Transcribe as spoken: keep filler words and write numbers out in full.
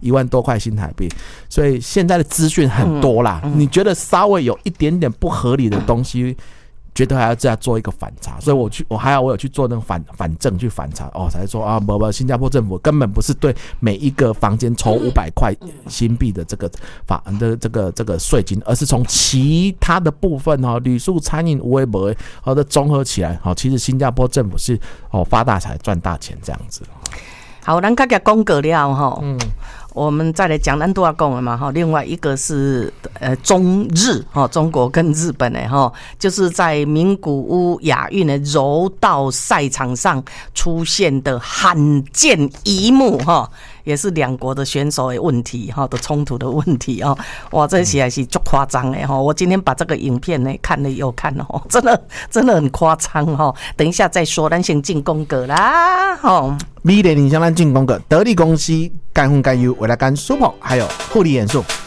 一万多块新台币，所以现在的资讯很多啦、嗯嗯。你觉得稍微有一点点不合理的东西，觉得还要再做一个反查，所以我去，我还好，我有去做那个反反证去反查，哦，才说啊，不不，新加坡政府根本不是对每一个房间抽五百块新币的这个法的这个这个税金，而是从其他的部分哈、哦，旅宿、餐饮、无为不为，好的综合起来，好、哦，其实新加坡政府是哦发大财赚大钱这样子。 好，咱刚才讲过了哈，嗯。我们再来讲，咱都要讲了嘛哈。另外一个是呃中日哈，中国跟日本的哈，就是在名古屋亚运的柔道赛场上出现的罕见一幕哈，也是两国的选手的问题哈的冲突的问题哦。哇，这实在是足夸张的哈！我今天把这个影片呢看了又看哦，真的真的很夸张哈。等一下再说，咱先进功课啦哈。 美丽影响咱进功课，得力公司干荤干油，为了干 super 还有护理元素。